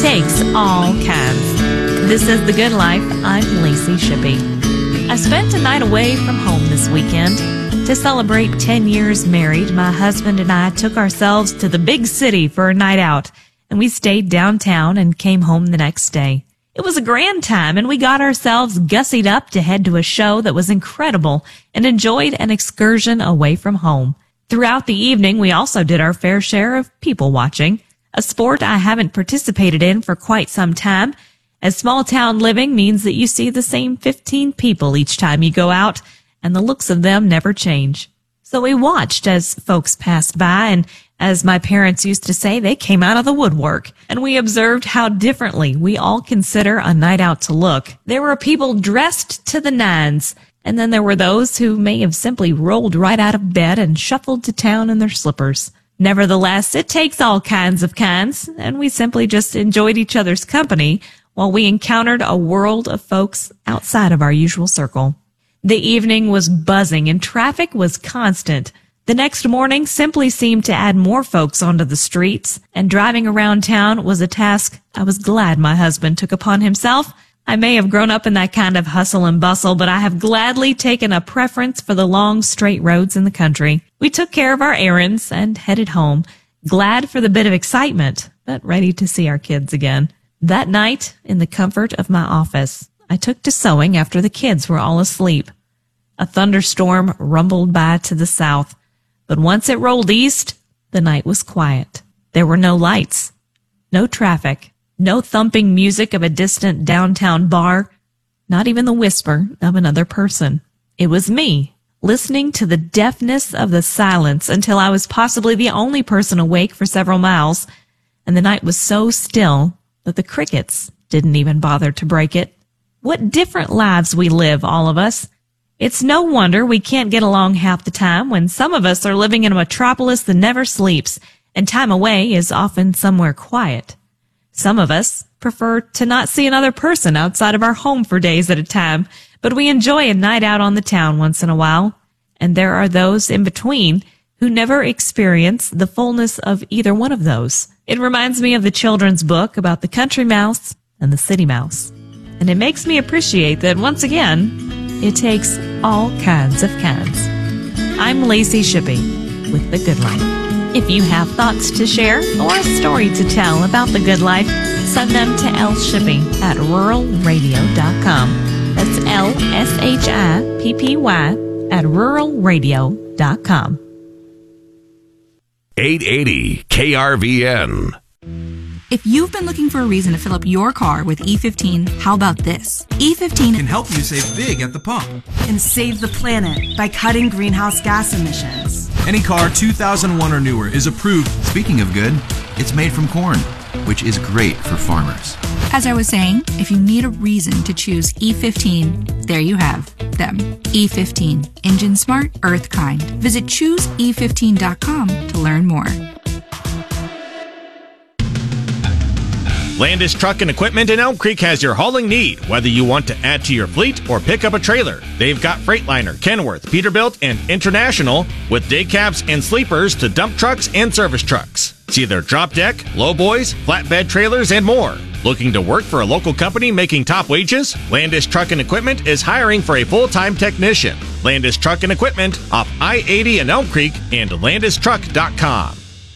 takes all kinds. This is The Good Life. I'm Lacey Shippey. I spent a night away from home this weekend. To celebrate 10 years married, my husband and I took ourselves to the big city for a night out, and we stayed downtown and came home the next day. It was a grand time, and we got ourselves gussied up to head to a show that was incredible and enjoyed an excursion away from home. Throughout the evening, we also did our fair share of people watching, a sport I haven't participated in for quite some time, as small town living means that you see the same 15 people each time you go out, and the looks of them never change. So we watched as folks passed by, and as my parents used to say, they came out of the woodwork, and we observed how differently we all consider a night out to look. There were people dressed to the nines, and then there were those who may have simply rolled right out of bed and shuffled to town in their slippers. Nevertheless, it takes all kinds of kinds, and we simply just enjoyed each other's company while we encountered a world of folks outside of our usual circle. The evening was buzzing and traffic was constant. The next morning simply seemed to add more folks onto the streets, and driving around town was a task I was glad my husband took upon himself. I may have grown up in that kind of hustle and bustle, but I have gladly taken a preference for the long, straight roads in the country. We took care of our errands and headed home, glad for the bit of excitement, but ready to see our kids again. That night, in the comfort of my office, I took to sewing after the kids were all asleep. A thunderstorm rumbled by to the south, but once it rolled east, the night was quiet. There were no lights, no traffic, no thumping music of a distant downtown bar, not even the whisper of another person. It was me, listening to the deafness of the silence until I was possibly the only person awake for several miles, and the night was so still that the crickets didn't even bother to break it. What different lives we live, all of us. It's no wonder we can't get along half the time when some of us are living in a metropolis that never sleeps, and time away is often somewhere quiet. Some of us prefer to not see another person outside of our home for days at a time, but we enjoy a night out on the town once in a while. And there are those in between who never experience the fullness of either one of those. It reminds me of the children's book about the country mouse and the city mouse. And it makes me appreciate that, once again, it takes all kinds of kinds. I'm Lacey Shippey with The Good Life. If you have thoughts to share or a story to tell about The Good Life, send them to lshippey@ruralradio.com. That's lshippy@ruralradio.com. 880 KRVN. If you've been looking for a reason to fill up your car with E15, how about this? E15 can help you save big at the pump and save the planet by cutting greenhouse gas emissions. Any car 2001 or newer is approved. Speaking of good, it's made from corn, which is great for farmers. As I was saying, if you need a reason to choose E15, there you have them. E15, engine smart, earth kind. Visit chooseE15.com to learn more. Landis Truck and Equipment in Elm Creek has your hauling need, whether you want to add to your fleet or pick up a trailer. They've got Freightliner, Kenworth, Peterbilt, and International, with day cabs and sleepers to dump trucks and service trucks. See their drop deck, lowboys, flatbed trailers, and more. Looking to work for a local company making top wages? Landis Truck and Equipment is hiring for a full-time technician. Landis Truck and Equipment off I-80 in Elm Creek and landistruck.com.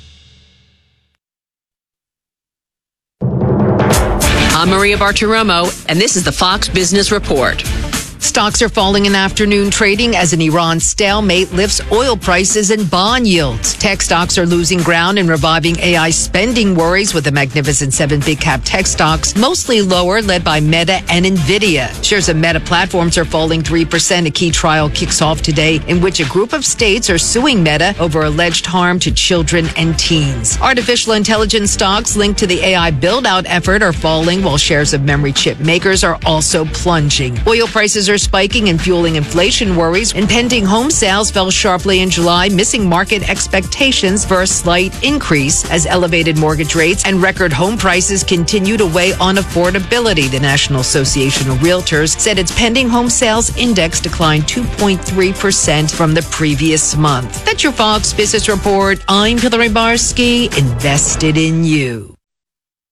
I'm Maria Bartiromo, and this is the Fox Business Report. Stocks are falling in afternoon trading as an Iran stalemate lifts oil prices and bond yields. Tech stocks are losing ground and reviving AI spending worries, with the Magnificent Seven big cap tech stocks mostly lower, led by Meta and Nvidia. Shares of Meta platforms are falling 3%. A key trial kicks off today in which a group of states are suing Meta over alleged harm to children and teens. Artificial intelligence stocks linked to the AI build-out effort are falling, while shares of memory chip makers are also plunging. Oil prices are spiking and fueling inflation worries, and pending home sales fell sharply in July, missing market expectations for a slight increase as elevated mortgage rates and record home prices continue to weigh on affordability. The National Association of Realtors said its pending home sales index declined 2.3% from the previous month. That's your Fox Business Report. I'm Hillary Barsky, invested in you.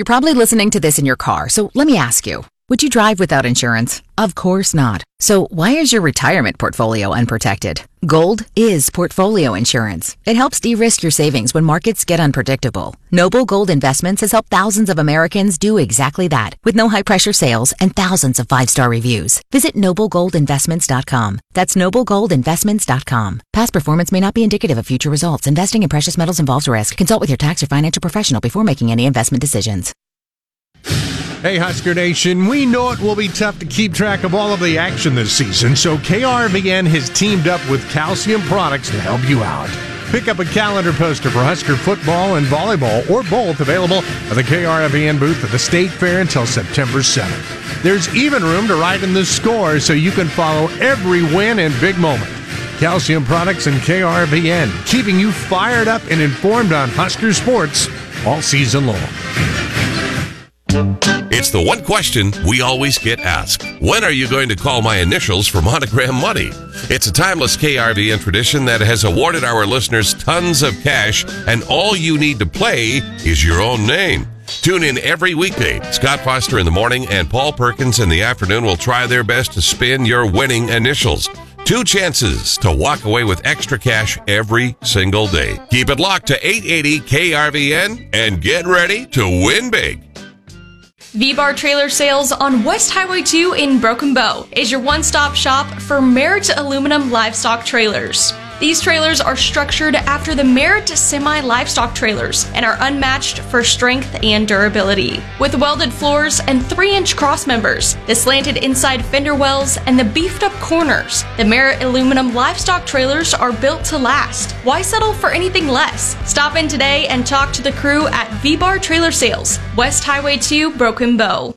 You're probably listening to this in your car, so let me ask you. Would you drive without insurance? Of course not. So why is your retirement portfolio unprotected? Gold is portfolio insurance. It helps de-risk your savings when markets get unpredictable. Noble Gold Investments has helped thousands of Americans do exactly that, with no high-pressure sales and thousands of 5-star reviews. Visit noblegoldinvestments.com. That's noblegoldinvestments.com. Past performance may not be indicative of future results. Investing in precious metals involves risk. Consult with your tax or financial professional before making any investment decisions. Hey, Husker Nation, we know it will be tough to keep track of all of the action this season, so KRVN has teamed up with Calcium Products to help you out. Pick up a calendar poster for Husker football and volleyball, or both, available at the KRVN booth at the State Fair until September 7th. There's even room to write in the score so you can follow every win and big moment. Calcium Products and KRVN, keeping you fired up and informed on Husker sports all season long. It's the one question we always get asked. When are you going to call my initials for Monogram Money? It's a timeless KRVN tradition that has awarded our listeners tons of cash, and all you need to play is your own name. Tune in every weekday. Scott Foster in the morning and Paul Perkins in the afternoon will try their best to spin your winning initials. 2 chances to walk away with extra cash every single day. Keep it locked to 880 KRVN and get ready to win big. V-Bar Trailer Sales on West Highway 2 in Broken Bow is your one-stop shop for Merritt aluminum livestock trailers. These trailers are structured after the Merritt semi-livestock trailers and are unmatched for strength and durability. With welded floors and 3-inch cross members, the slanted inside fender wells, and the beefed-up corners, the Merritt aluminum livestock trailers are built to last. Why settle for anything less? Stop in today and talk to the crew at V-Bar Trailer Sales, West Highway 2, Broken Bow.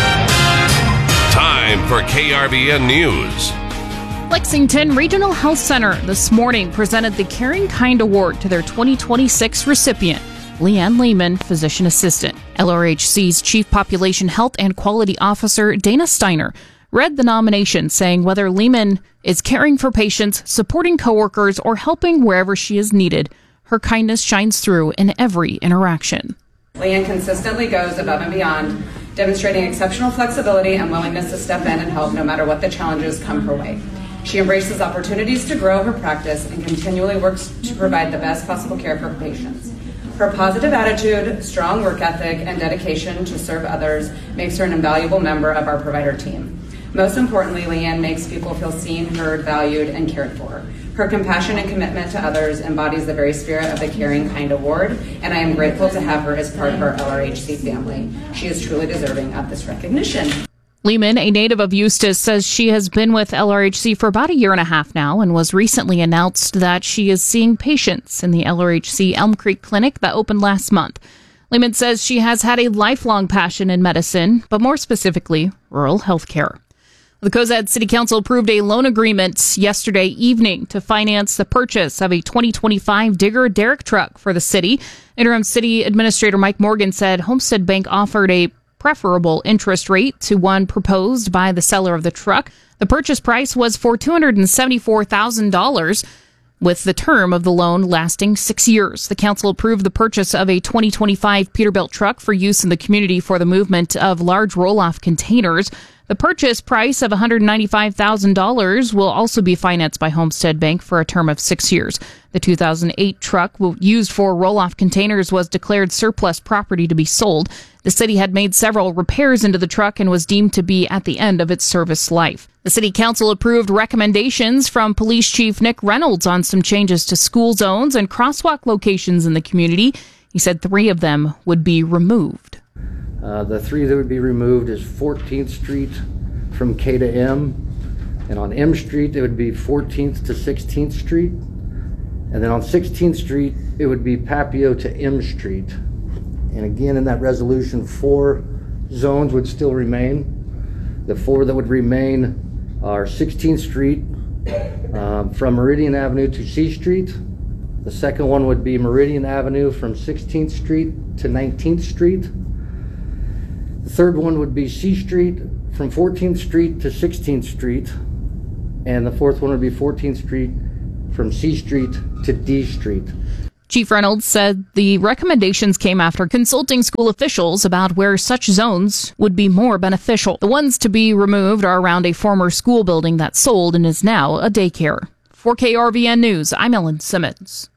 Time for KRVN News. Lexington Regional Health Center this morning presented the Caring Kind Award to their 2026 recipient, Leanne Lehman, physician assistant. LRHC's Chief Population Health and Quality Officer, Dana Steiner, read the nomination, saying whether Lehman is caring for patients, supporting coworkers, or helping wherever she is needed, her kindness shines through in every interaction. Leanne consistently goes above and beyond, demonstrating exceptional flexibility and willingness to step in and help no matter what the challenges come her way. She embraces opportunities to grow her practice and continually works to provide the best possible care for her patients. Her positive attitude, strong work ethic, and dedication to serve others makes her an invaluable member of our provider team. Most importantly, Leanne makes people feel seen, heard, valued, and cared for. Her compassion and commitment to others embodies the very spirit of the Caring Kind Award, and I am grateful to have her as part of our LRHC family. She is truly deserving of this recognition. Lehman, a native of Eustis, says she has been with LRHC for about 1.5 years now and was recently announced that she is seeing patients in the LRHC Elm Creek Clinic that opened last month. Lehman says she has had a lifelong passion in medicine, but more specifically, rural health care. The Cozad City Council approved a loan agreement yesterday evening to finance the purchase of a 2025 Digger derrick truck for the city. Interim City Administrator Mike Morgan said Homestead Bank offered a preferable interest rate to one proposed by the seller of the truck. The purchase price was for $274,000, with the term of the loan lasting 6 years. The council approved the purchase of a 2025 Peterbilt truck for use in the community for the movement of large roll-off containers. The purchase price of $195,000 will also be financed by Homestead Bank for a term of 6 years. The 2008 truck used for roll-off containers was declared surplus property to be sold. The city had made several repairs into the truck and was deemed to be at the end of its service life. The city council approved recommendations from Police Chief Nick Reynolds on some changes to school zones and crosswalk locations in the community. He said 3 of them would be removed. The 3 that would be removed is 14th Street from K to M, and on M Street it would be 14th to 16th Street, and then on 16th Street it would be Papio to M Street. And again, in that resolution, 4 zones would still remain. The 4 that would remain are 16th Street from Meridian Avenue to C Street. The second one would be Meridian Avenue from 16th Street to 19th Street. The third one would be C Street from 14th Street to 16th Street. And the fourth one would be 14th Street from C Street to D Street. Chief Reynolds said the recommendations came after consulting school officials about where such zones would be more beneficial. The ones to be removed are around a former school building that sold and is now a daycare. For KRVN News, I'm Ellen Simmons.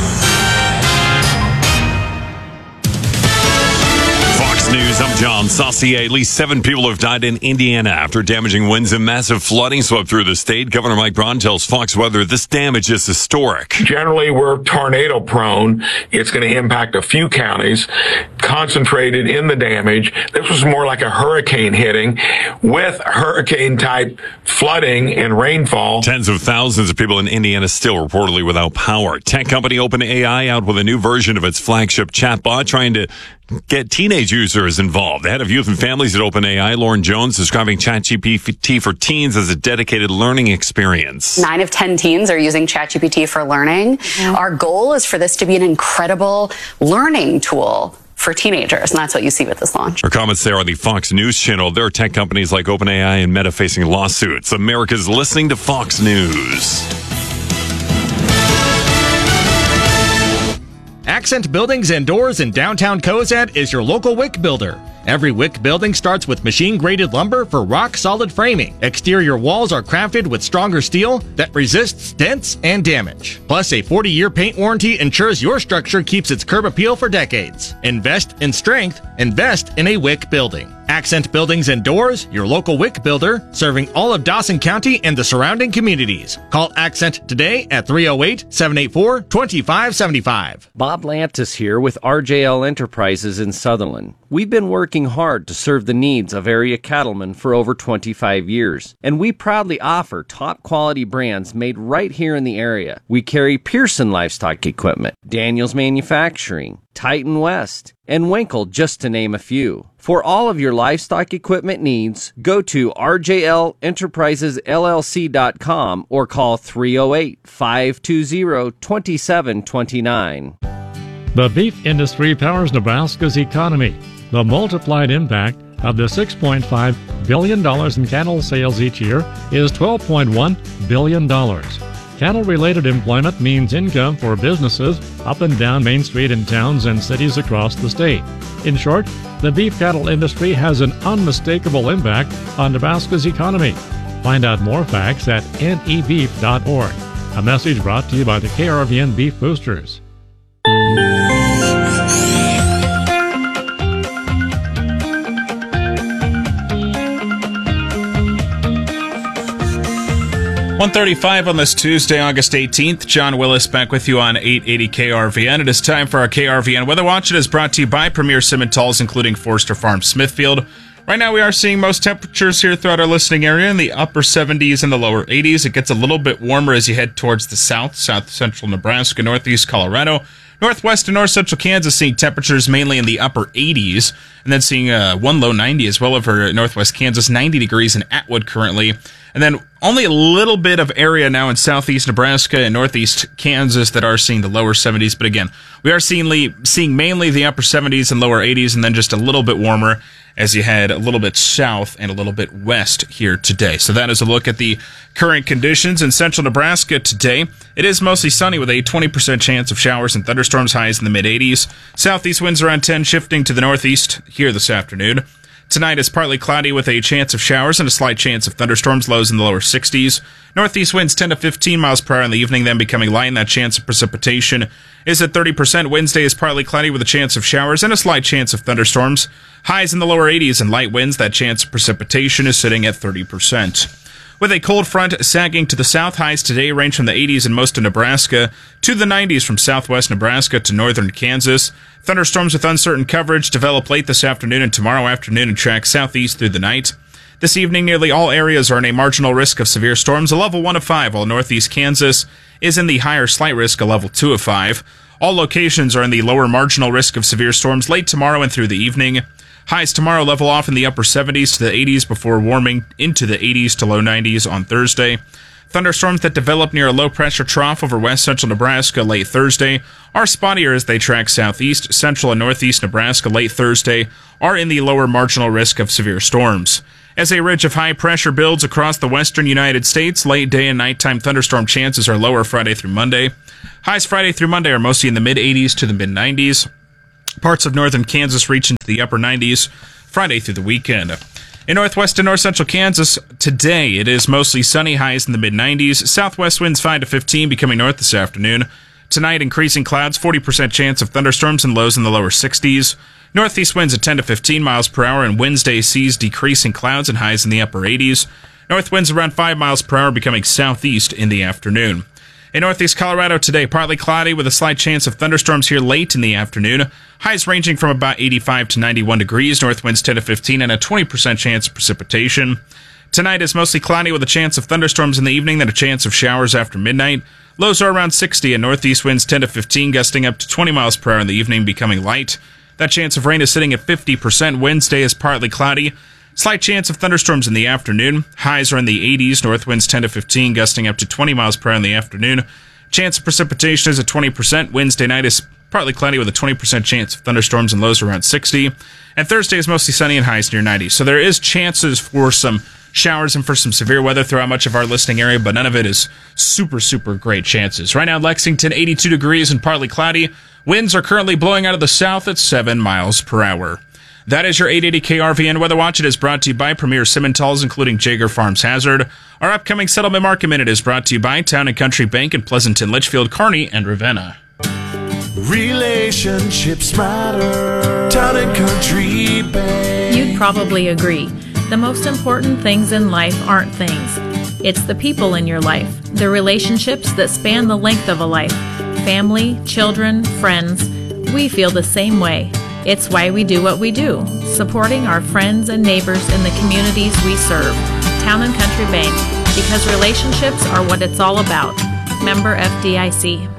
News, I'm John Saucier. At least 7 people have died in Indiana after damaging winds and massive flooding swept through the state. Governor Mike Braun tells Fox Weather this damage is historic. Generally, we're tornado prone. It's going to impact a few counties, concentrated in the damage. This was more like a hurricane hitting with hurricane type flooding and rainfall. Tens of thousands of people in Indiana still reportedly without power. Tech company OpenAI out with a new version of its flagship chatbot trying to get teenage users involved. The head of youth and families at OpenAI, Lauren Jones, describing ChatGPT for teens as a dedicated learning experience. 9 of 10 teens are using ChatGPT for learning. Our goal is for this to be an incredible learning tool for teenagers, and that's what you see with this launch. Our comments there on the Fox News channel. There are tech companies like OpenAI and Meta facing lawsuits. America's listening to Fox News. Accent Buildings and Doors in downtown Cozad is your local WIC builder. Every WIC building starts with machine-graded lumber for rock-solid framing. Exterior walls are crafted with stronger steel that resists dents and damage. Plus, a 40-year paint warranty ensures your structure keeps its curb appeal for decades. Invest in strength. Invest in a WIC building. Accent Buildings and Doors, your local WIC builder, serving all of Dawson County and the surrounding communities. Call Accent today at 308-784-2575. Bob Lantis here with RJL Enterprises in Sutherland. We've been working hard to serve the needs of area cattlemen for over 25 years, and we proudly offer top quality brands made right here in the area. We carry Pearson Livestock Equipment, Daniels Manufacturing, Titan West, and Winkle, just to name a few. For all of your livestock equipment needs, go to rjlenterprisesllc.com or call 308-520-2729. The beef industry powers Nebraska's economy. The multiplied impact of the $6.5 billion in cattle sales each year is $12.1 billion. Cattle-related employment means income for businesses up and down Main Street in towns and cities across the state. In short, the beef cattle industry has an unmistakable impact on Nebraska's economy. Find out more facts at nebeef.org. A message brought to you by the KRVN Beef Boosters. 1:35 on this Tuesday, August 18th. John Willis back with you on 880 KRVN. It is time for our KRVN Weather Watch. It is brought to you by Premier Simmentals, including Forster Farm Smithfield. Right now we are seeing most temperatures here throughout our listening area in the upper 70s and the lower 80s. It gets a little bit warmer as you head towards the south central Nebraska, northeast Colorado. Northwest and north central Kansas seeing temperatures mainly in the upper 80s, and then seeing one low 90 as well over northwest Kansas, 90 degrees in Atwood currently. And then only a little bit of area now in southeast Nebraska and northeast Kansas that are seeing the lower 70s. But again, we are seeing mainly the upper 70s and lower 80s, and then just a little bit warmer as you head a little bit south and a little bit west here today. So that is a look at the current conditions in central Nebraska today. It is mostly sunny with a 20% chance of showers and thunderstorms, highs in the mid-80s. Southeast winds around 10, shifting to the northeast here this afternoon. Tonight is partly cloudy with a chance of showers and a slight chance of thunderstorms, lows in the lower 60s. Northeast winds 10 to 15 miles per hour in the evening, then becoming light, and that chance of precipitation is at 30%. Wednesday is partly cloudy with a chance of showers and a slight chance of thunderstorms. Highs in the lower 80s and light winds, that chance of precipitation is sitting at 30%. With a cold front sagging to the south, highs today range from the 80s in most of Nebraska to the 90s from southwest Nebraska to northern Kansas. Thunderstorms with uncertain coverage develop late this afternoon and tomorrow afternoon and track southeast through the night. This evening, nearly all areas are in a marginal risk of severe storms, a level 1 of 5, while northeast Kansas is in the higher slight risk, a level 2 of 5. All locations are in the lower marginal risk of severe storms late tomorrow and through the evening. Highs tomorrow level off in the upper 70s to the 80s before warming into the 80s to low 90s on Thursday. Thunderstorms that develop near a low-pressure trough over west central Nebraska late Thursday are spottier as they track southeast. Central and northeast Nebraska late Thursday are in the lower marginal risk of severe storms. As a ridge of high pressure builds across the western United States, late day and nighttime thunderstorm chances are lower Friday through Monday. Highs Friday through Monday are mostly in the mid-80s to the mid-90s. Parts of northern Kansas reach into the upper 90s Friday through the weekend. In northwest and north central Kansas, today it is mostly sunny, highs in the mid-90s. Southwest winds 5 to 15, becoming north this afternoon. Tonight, increasing clouds, 40% chance of thunderstorms and lows in the lower 60s. Northeast winds at 10 to 15 miles per hour, and Wednesday sees decreasing clouds and highs in the upper 80s. North winds around 5 miles per hour, becoming southeast in the afternoon. In northeast Colorado today, partly cloudy with a slight chance of thunderstorms here late in the afternoon. Highs ranging from about 85 to 91 degrees, north winds 10 to 15, and a 20% chance of precipitation. Tonight is mostly cloudy with a chance of thunderstorms in the evening, then a chance of showers after midnight. Lows are around 60, and northeast winds 10 to 15, gusting up to 20 miles per hour in the evening, becoming light. That chance of rain is sitting at 50%. Wednesday is partly cloudy. Slight chance of thunderstorms in the afternoon. Highs are in the 80s. North winds 10 to 15, gusting up to 20 miles per hour in the afternoon. Chance of precipitation is at 20%. Wednesday night is partly cloudy with a 20% chance of thunderstorms and lows around 60. And Thursday is mostly sunny and highs near 90. So there is chances for some showers and for some severe weather throughout much of our listening area, but none of it is super, super great chances. Right now, Lexington, 82 degrees and partly cloudy. Winds are currently blowing out of the south at 7 miles per hour. That is your 880 KRVN Weather Watch. It is brought to you by Premier Simmentals, including Jaeger Farms Hazard. Our upcoming Settlement Market Minute is brought to you by Town & Country Bank in Pleasanton, Litchfield, Kearney, and Ravenna. Relationships matter. Town & Country Bank. You'd probably agree. The most important things in life aren't things. It's the people in your life, the relationships that span the length of a life. Family, children, friends. We feel the same way. It's why we do what we do, supporting our friends and neighbors in the communities we serve. Town & Country Bank, because relationships are what it's all about. Member FDIC.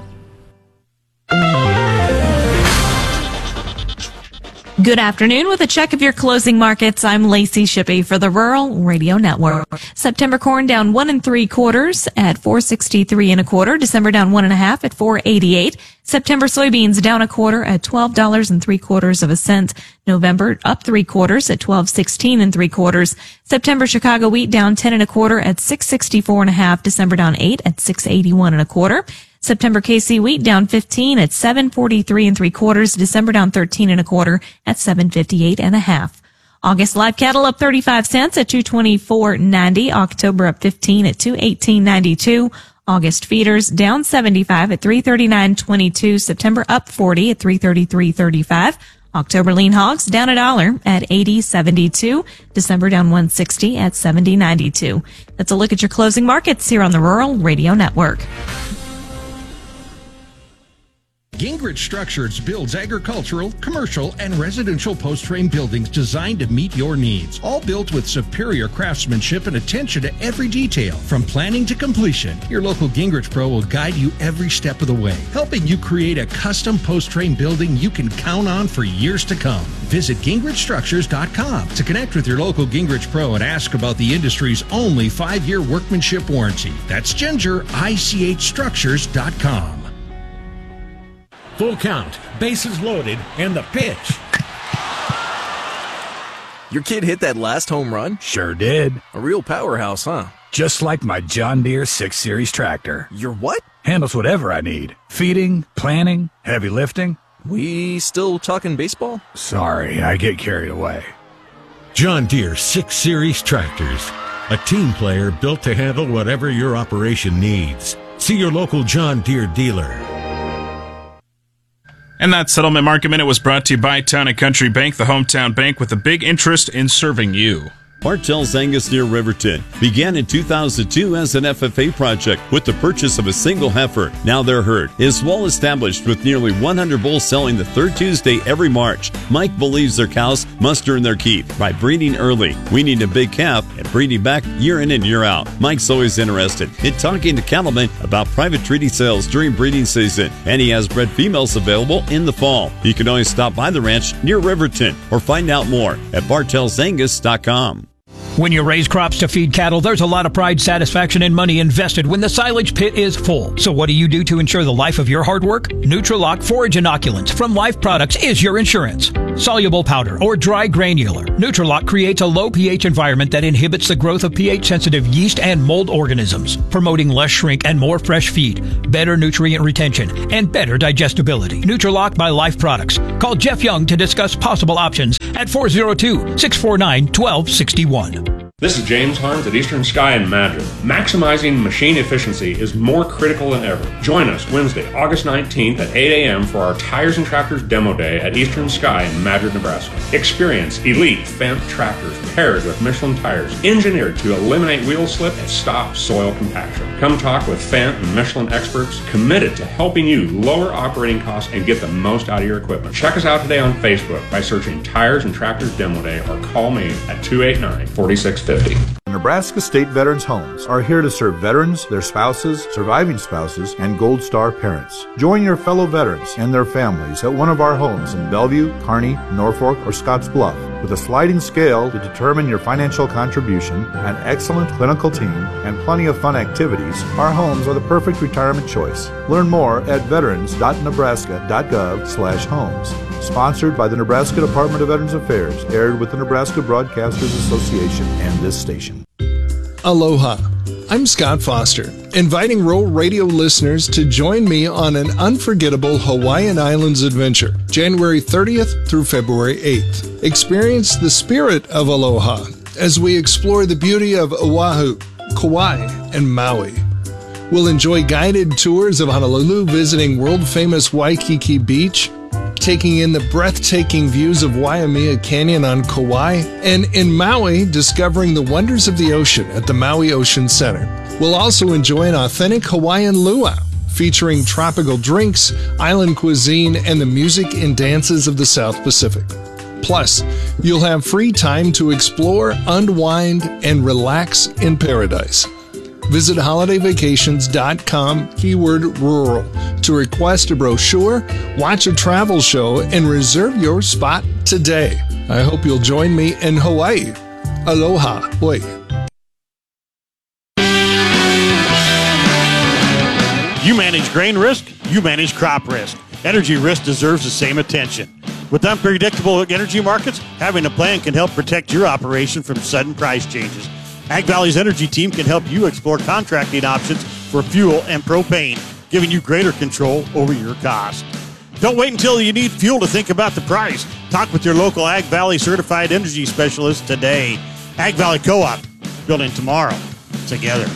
Good afternoon. With a check of your closing markets, I'm Lacey Shippey for the Rural Radio Network. September corn down 1 3/4 at $4.63 1/4. December down 1 1/2 at $4.88. September soybeans down 1/4 at $12.75. November up 3/4 at $12.16 3/4. September Chicago wheat down 10 1/4 at $6.64 1/2. December down 8 at $6.81 1/4. September KC wheat down 15 at $7.43 3/4. December down 13 1/4 at $7.58 1/2. August live cattle up 35 cents at $224.90. October up 15 at $218.92. August feeders down 75 at $339.22. September up 40 at $333.35. October lean hogs down $1 at $80.72. December down $1.60 at $70.92. That's a look at your closing markets here on the Rural Radio Network. Gingrich Structures builds agricultural, commercial, and residential post-frame buildings designed to meet your needs. All built with superior craftsmanship and attention to every detail. From planning to completion, your local Gingrich Pro will guide you every step of the way, helping you create a custom post-frame building you can count on for years to come. Visit GingrichStructures.com to connect with your local Gingrich Pro and ask about the industry's only 5-year workmanship warranty. That's GingerICHStructures.com. Full count, bases loaded, and the pitch. Your kid hit that last home run? Sure did. A real powerhouse, huh? Just like my John Deere 6 Series tractor. Your what? Handles whatever I need. Feeding, planting, heavy lifting. We still talking baseball? Sorry, I get carried away. John Deere 6 Series tractors. A team player built to handle whatever your operation needs. See your local John Deere dealer. And that Settlement Market Minute was brought to you by Town & Country Bank, the hometown bank with a big interest in serving you. Bartell's Angus near Riverton began in 2002 as an FFA project with the purchase of a single heifer. Now their herd is well established with nearly 100 bulls selling the third Tuesday every March. Mike believes their cows must earn their keep by breeding early, weaning a big calf, and breeding back year in and year out. Mike's always interested in talking to cattlemen about private treaty sales during breeding season, and he has bred females available in the fall. You can always stop by the ranch near Riverton or find out more at bartelsangus.com. When you raise crops to feed cattle, there's a lot of pride, satisfaction, and money invested when the silage pit is full. So what do you do to ensure the life of your hard work? Nutrilok Forage Inoculants from Life Products is your insurance. soluble powder, or dry granular, Nutrilok creates a low pH environment that inhibits the growth of pH-sensitive yeast and mold organisms, promoting less shrink and more fresh feed, better nutrient retention, and better digestibility. Nutrilok by Life Products. Call Jeff Young to discuss possible options at 402-649-1261. This is James Harms at Eastern Sky in Madrid. Maximizing machine efficiency is more critical than ever. Join us Wednesday, August 19th at 8 a.m. for our Tires and Tractors Demo Day at Eastern Sky in Madrid, Nebraska. Experience elite Fendt tractors paired with Michelin tires, engineered to eliminate wheel slip and stop soil compaction. Come talk with Fendt and Michelin experts committed to helping you lower operating costs and get the most out of your equipment. Check us out today on Facebook by searching Tires and Tractors Demo Day or call me at 289-4650. Nebraska State Veterans Homes are here to serve veterans, their spouses, surviving spouses, and Gold Star parents. Join your fellow veterans and their families at one of our homes in Bellevue, Kearney, Norfolk, or Scotts Bluff. With a sliding scale to determine your financial contribution, an excellent clinical team, and plenty of fun activities, our homes are the perfect retirement choice. Learn more at veterans.nebraska.gov/homes. Sponsored by the Nebraska Department of Veterans Affairs, aired with the Nebraska Broadcasters Association and this station. Aloha. I'm Scott Foster, inviting Rural Radio listeners to join me on an unforgettable Hawaiian Islands adventure, January 30th through February 8th. Experience the spirit of aloha as we explore the beauty of Oahu, Kauai, and Maui. We'll enjoy guided tours of Honolulu, visiting world-famous Waikiki Beach, taking in the breathtaking views of Waimea Canyon on Kauai, and in Maui, discovering the wonders of the ocean at the Maui Ocean Center. We'll also enjoy an authentic Hawaiian luau, featuring tropical drinks, island cuisine, and the music and dances of the South Pacific. Plus, you'll have free time to explore, unwind, and relax in paradise. Visit holidayvacations.com, keyword rural, to request a brochure, watch a travel show, and reserve your spot today. I hope you'll join me in Hawaii. Aloha. Oi. You manage grain risk, you manage crop risk. Energy risk deserves the same attention. With unpredictable energy markets, having a plan can help protect your operation from sudden price changes. Ag Valley's energy team can help you explore contracting options for fuel and propane, giving you greater control over your cost. Don't wait until you need fuel to think about the price. Talk with your local Ag Valley certified energy specialist today. Ag Valley Co-op, building tomorrow together.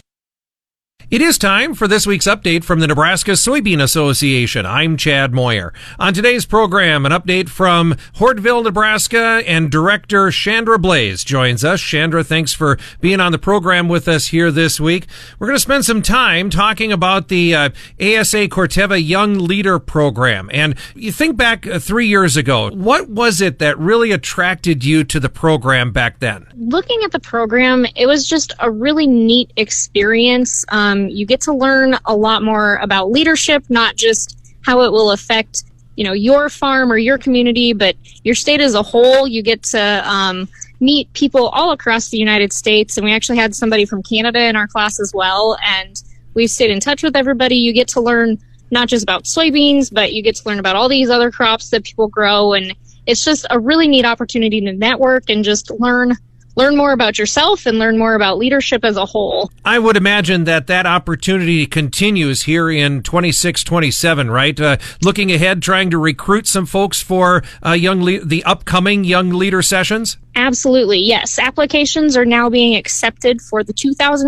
It is time for this week's update from the Nebraska Soybean Association. I'm Chad Moyer. On today's program, an update from Hortville, Nebraska, and Director Chandra Blaze joins us. Chandra, thanks for being on the program with us here this week. We're going to spend some time talking about the ASA Corteva Young Leader Program. And you think back 3 years ago, what was it that really attracted you to the program back then? Looking at the program, it was just a really neat experience. You get to learn a lot more about leadership, not just how it will affect, your farm or your community, but your state as a whole. You get to meet people all across the United States, and we actually had somebody from Canada in our class as well, and we've stayed in touch with everybody. You get to learn not just about soybeans, but you get to learn about all these other crops that people grow, and it's just a really neat opportunity to network and just learn more about yourself and learn more about leadership as a whole. I would imagine that opportunity continues here in 26-27, right? Looking ahead, trying to recruit some folks for the upcoming Young Leader sessions? Absolutely, yes. Applications are now being accepted for the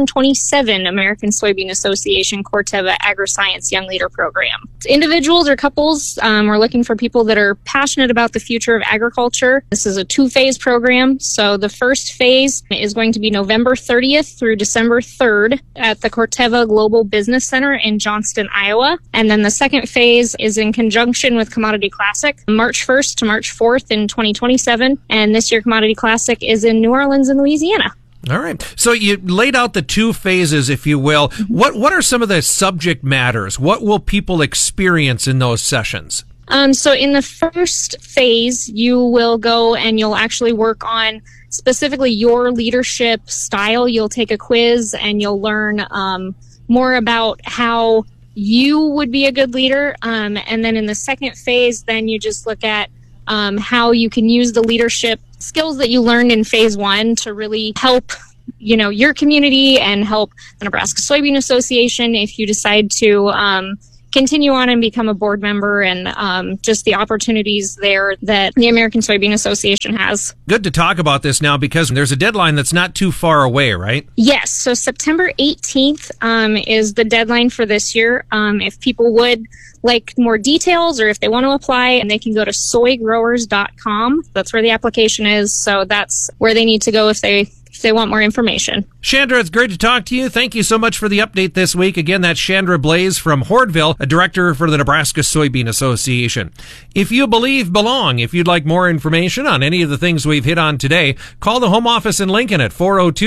2027 American Soybean Association Corteva AgriScience Young Leader Program. Individuals or couples, we're looking for people that are passionate about the future of agriculture. This is a 2-phase program. So the first phase is going to be November 30th through December 3rd at the Corteva Global Business Center in Johnston, Iowa. And then the second phase is in conjunction with Commodity Classic, March 1st to March 4th in 2027. And this year Commodity Classic is in New Orleans in Louisiana. All right. So you laid out the 2 phases, if you will. What are some of the subject matters? What will people experience in those sessions? So in the first phase, you will go and you'll actually work on specifically your leadership style. You'll take a quiz and you'll learn more about how you would be a good leader. And then in the second phase, then you just look at how you can use the leadership skills that you learned in phase 1 to really help your community and help the Nebraska Soybean Association if you decide to continue on and become a board member, and just the opportunities there that the American Soybean Association has. Good to talk about this now because there's a deadline that's not too far away, right? Yes. So September 18th is the deadline for this year. If people would like more details or if they want to apply, and they can go to soygrowers.com. That's where the application is. So that's where they need to go if they want more information. Chandra, it's great to talk to you. Thank you so much for the update this week. Again, that's Chandra Blaze from Hordeville, a director for the Nebraska Soybean Association. If you belong. If you'd like more information on any of the things we've hit on today, call the home office in Lincoln at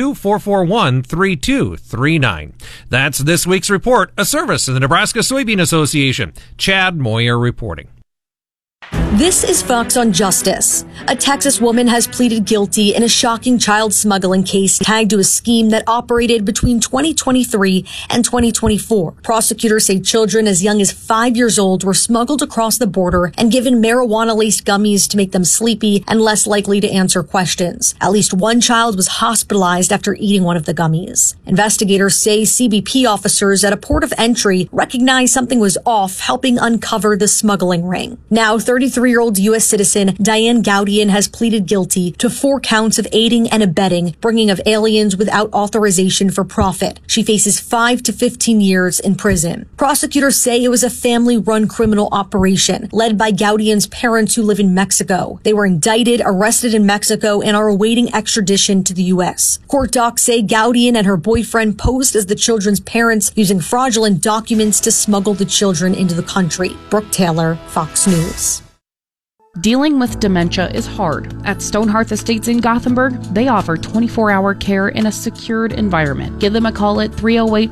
402-441-3239. That's this week's report, a service of the Nebraska Soybean Association. Chad Moyer reporting. This is Fox on Justice. A Texas woman has pleaded guilty in a shocking child smuggling case tagged to a scheme that operated between 2023 and 2024. Prosecutors say children as young as 5 years old were smuggled across the border and given marijuana-laced gummies to make them sleepy and less likely to answer questions. At least one child was hospitalized after eating one of the gummies. Investigators say CBP officers at a port of entry recognized something was off, helping uncover the smuggling ring. Now, 33-year-old U.S. citizen Diane Gaudian has pleaded guilty to 4 counts of aiding and abetting bringing of aliens without authorization for profit. She faces 5 to 15 years in prison. Prosecutors say it was a family-run criminal operation led by Gaudian's parents who live in Mexico. They were indicted, arrested in Mexico, and are awaiting extradition to the U.S. Court docs say Gaudian and her boyfriend posed as the children's parents using fraudulent documents to smuggle the children into the country. Brooke Taylor, Fox News. Dealing with dementia is hard. At Stonehearth Estates in Gothenburg, they offer 24-hour care in a secured environment. Give them a call at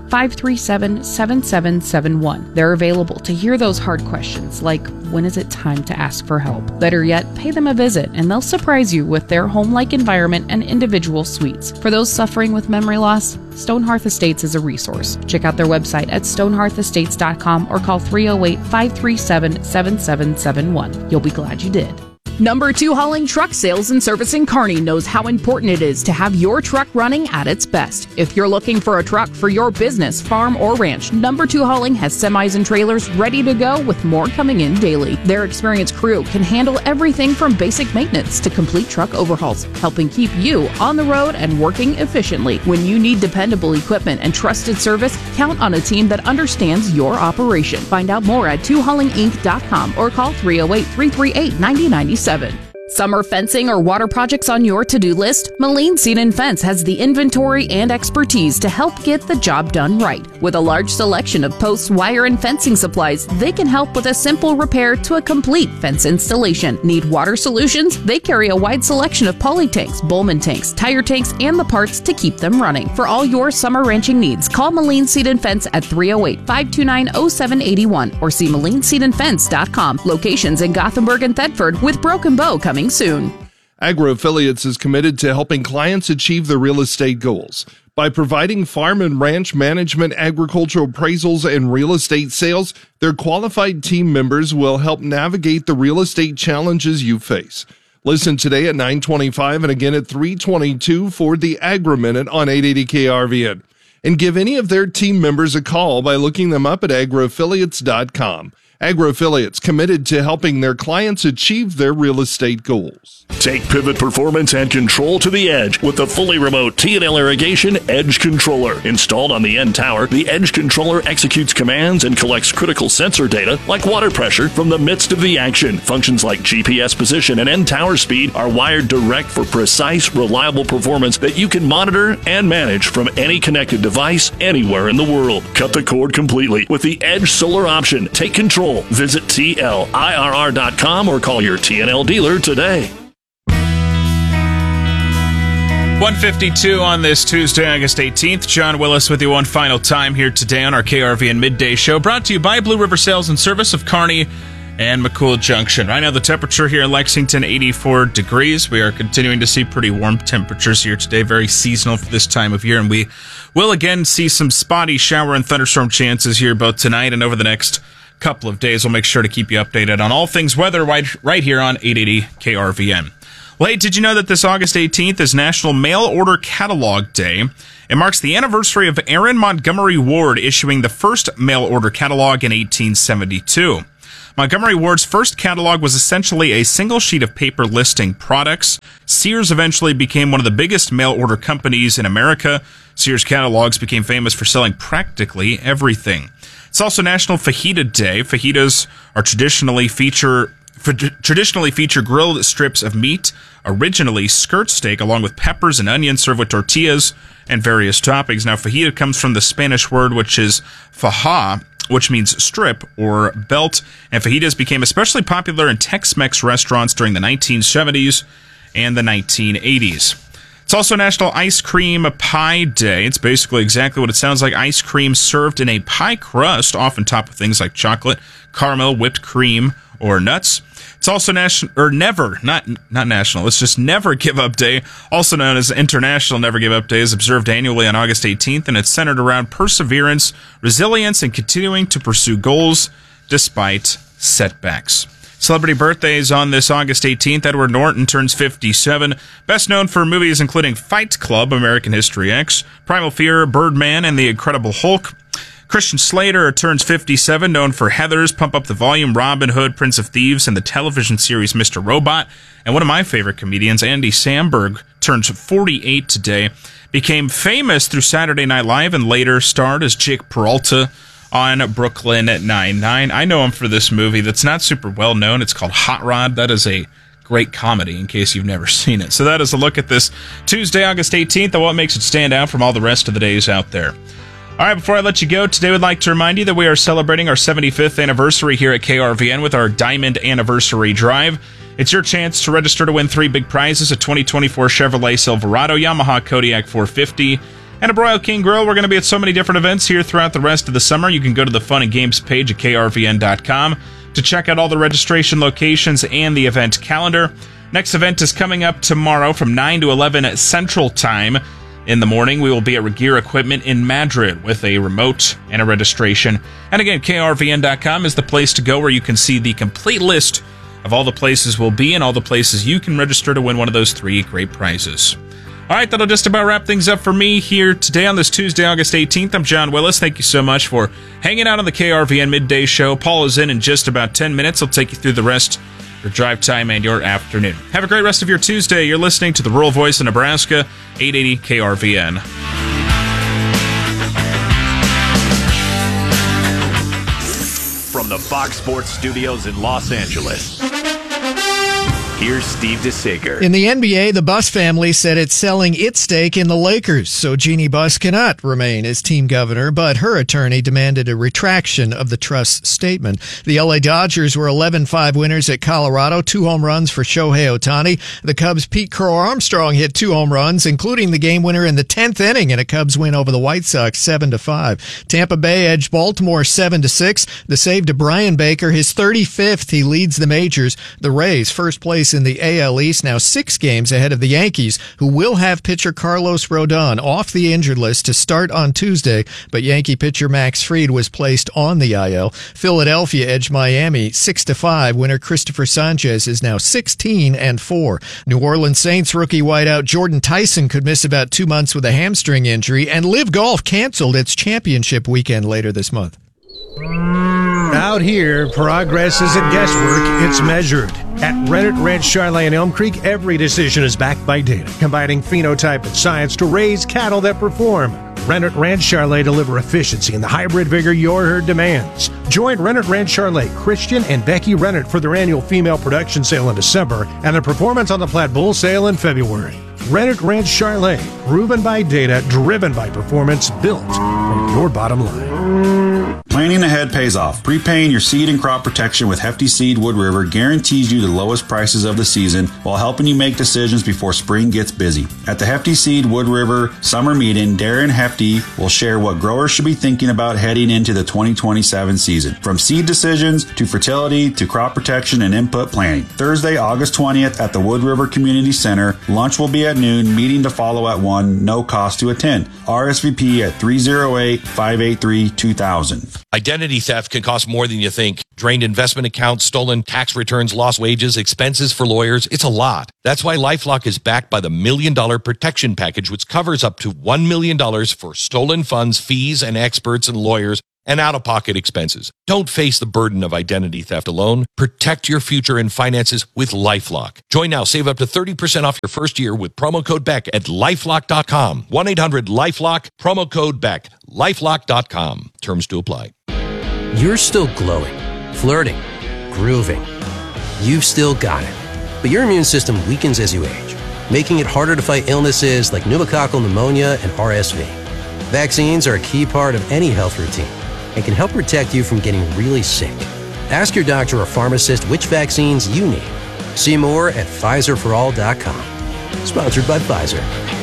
308-537-7771. They're available to hear those hard questions like, when is it time to ask for help? Better yet, pay them a visit and they'll surprise you with their home-like environment and individual suites. For those suffering with memory loss, Stonehearth Estates is a resource. Check out their website at stonehearthestates.com or call 308-537-7771. You'll be glad you did. Number 2 Hauling Truck Sales and Service in Kearney knows how important it is to have your truck running at its best. If you're looking for a truck for your business, farm, or ranch, Number 2 Hauling has semis and trailers ready to go with more coming in daily. Their experienced crew can handle everything from basic maintenance to complete truck overhauls, helping keep you on the road and working efficiently. When you need dependable equipment and trusted service, count on a team that understands your operation. Find out more at 2haulinginc.com or call 308-338-9097. Summer fencing or water projects on your to-do list? Moline Seed and Fence has the inventory and expertise to help get the job done right. With a large selection of posts, wire, and fencing supplies, they can help with a simple repair to a complete fence installation. Need water solutions? They carry a wide selection of poly tanks, Bowman tanks, tire tanks, and the parts to keep them running. For all your summer ranching needs, call Moline Seed and Fence at 308-529-0781 or see MolineSeedandFence.com. Locations in Gothenburg and Thedford, with Broken Bow coming soon. AgroAffiliates is committed to helping clients achieve their real estate goals. By providing farm and ranch management, agricultural appraisals, and real estate sales, their qualified team members will help navigate the real estate challenges you face. Listen today at 9:25 and again at 3:22 for the Agri-Minute on 880 KRVN. And give any of their team members a call by looking them up at agroaffiliates.com. AgroAffiliates, committed to helping their clients achieve their real estate goals. Take pivot performance and control to the edge with the fully remote T&L Irrigation Edge Controller. Installed on the end tower, the Edge Controller executes commands and collects critical sensor data like water pressure from the midst of the action. Functions like GPS position and end tower speed are wired direct for precise, reliable performance that you can monitor and manage from any connected device anywhere in the world. Cut the cord completely with the Edge Solar option. Take control. Visit TLIRR.com or call your TNL dealer today. 1:52 on this Tuesday, August 18th. John Willis with you one final time here today on our KRVN Midday Show, brought to you by Blue River Sales and Service of Kearney and McCool Junction. Right now, the temperature here in Lexington, 84 degrees. We are continuing to see pretty warm temperatures here today, very seasonal for this time of year, and we will again see some spotty shower and thunderstorm chances here both tonight and over the next couple of days. We'll make sure to keep you updated on all things weather right here on 880 KRVN. Well, hey, did you know that this August 18th is National Mail Order Catalog Day? It marks the anniversary of Aaron Montgomery Ward issuing the first mail order catalog in 1872. Montgomery Ward's first catalog was essentially a single sheet of paper listing products. Sears eventually became one of the biggest mail order companies in America. Sears catalogs became famous for selling practically everything. It's also National Fajita Day. Fajitas are traditionally feature grilled strips of meat, originally skirt steak, along with peppers and onions served with tortillas and various toppings. Now, fajita comes from the Spanish word, which is faja, which means strip or belt, and fajitas became especially popular in Tex-Mex restaurants during the 1970s and the 1980s. It's also National Ice Cream Pie Day. It's basically exactly what it sounds like, ice cream served in a pie crust, often topped with things like chocolate, caramel, whipped cream, or nuts. It's also Never Give Up Day, also known as International Never Give Up Day, is observed annually on August 18th, and it's centered around perseverance, resilience, and continuing to pursue goals despite setbacks. Celebrity birthdays on this August 18th. Edward Norton turns 57, best known for movies including Fight Club, American History X, Primal Fear, Birdman, and The Incredible Hulk. Christian Slater turns 57, known for Heathers, Pump Up the Volume, Robin Hood, Prince of Thieves, and the television series Mr. Robot. And one of my favorite comedians, Andy Samberg, turns 48 today. Became famous through Saturday Night Live and later starred as Jake Peralta on Brooklyn Nine-Nine. I know him for this movie that's not super well known. It's called Hot Rod. That is a great comedy in case you've never seen it. So that is a look at this Tuesday, August 18th, and what makes it stand out from all the rest of the days out there. All right, before I let you go, today we'd like to remind you that we are celebrating our 75th anniversary here at KRVN with our Diamond Anniversary Drive. It's your chance to register to win 3 big prizes, a 2024 Chevrolet Silverado, Yamaha Kodiak 450, and a Broil King Grill. We're going to be at so many different events here throughout the rest of the summer. You can go to the Fun and Games page at krvn.com to check out all the registration locations and the event calendar. Next event is coming up tomorrow from 9 to 11 Central Time. In the morning, we will be at Regear Equipment in Madrid with a remote and a registration. And again, krvn.com is the place to go where you can see the complete list of all the places we'll be and all the places you can register to win one of those 3 great prizes. All right, that'll just about wrap things up for me here today on this Tuesday, August 18th. I'm John Willis. Thank you so much for hanging out on the KRVN Midday Show. Paul is in just about 10 minutes. He'll take you through the rest your drive time and your afternoon. Have a great rest of your Tuesday. You're listening to the Rural Voice of Nebraska, 880 KRVN. From the Fox Sports Studios in Los Angeles, here's Steve DeSager. In the NBA, the Buss family said it's selling its stake in the Lakers, so Jeannie Buss cannot remain as team governor, but her attorney demanded a retraction of the trust's statement. The LA Dodgers were 11-5 winners at Colorado, 2 home runs for Shohei Ohtani. The Cubs' Pete Crow Armstrong hit 2 home runs, including the game winner in the 10th inning in a Cubs win over the White Sox 7-5. Tampa Bay edged Baltimore 7-6. The save to Brian Baker, his 35th. He leads the majors. The Rays, first place in the AL East, now 6 games ahead of the Yankees, who will have pitcher Carlos Rodon off the injured list to start on Tuesday, but Yankee pitcher Max Fried was placed on the IL. Philadelphia edged Miami 6-5. Winner Christopher Sanchez is now 16-4. New Orleans Saints rookie wideout Jordan Tyson could miss about 2 months with a hamstring injury, and Live Golf canceled its championship weekend later this month. Out here, progress isn't guesswork, it's measured. At Rennet Ranch Charlet in Elm Creek, every decision is backed by data, combining phenotype and science to raise cattle that perform. Rennet Ranch Charlet deliver efficiency and the hybrid vigor your herd demands. Join Rennet Ranch Charlet, Christian and Becky Rennet for their annual female production sale in December and their performance on the Platte Bull sale in February. Rennet Ranch Charlet, proven by data, driven by performance, built for your bottom line. Planning ahead pays off. Prepaying your seed and crop protection with Hefty Seed Wood River guarantees you the lowest prices of the season while helping you make decisions before spring gets busy. At the Hefty Seed Wood River Summer Meeting, Darren Hefty will share what growers should be thinking about heading into the 2027 season. From seed decisions to fertility to crop protection and input planning. Thursday, August 20th at the Wood River Community Center. Lunch will be at noon, meeting to follow at 1, no cost to attend. RSVP at 308-583-2000. Identity theft can cost more than you think. Drained investment accounts, stolen tax returns, lost wages, expenses for lawyers. It's a lot. That's why LifeLock is backed by the $1 Million Protection Package, which covers up to $1 million for stolen funds, fees, and experts and lawyers, and out-of-pocket expenses. Don't face the burden of identity theft alone. Protect your future and finances with LifeLock. Join now. Save up to 30% off your first year with promo code BECK at LifeLock.com. 1-800-LifeLock, promo code BECK. LifeLock.com. Terms to apply. You're still glowing, flirting, grooving. You've still got it. But your immune system weakens as you age, making it harder to fight illnesses like pneumococcal pneumonia and RSV. Vaccines are a key part of any health routine and can help protect you from getting really sick. Ask your doctor or pharmacist which vaccines you need. See more at PfizerForAll.com. Sponsored by Pfizer.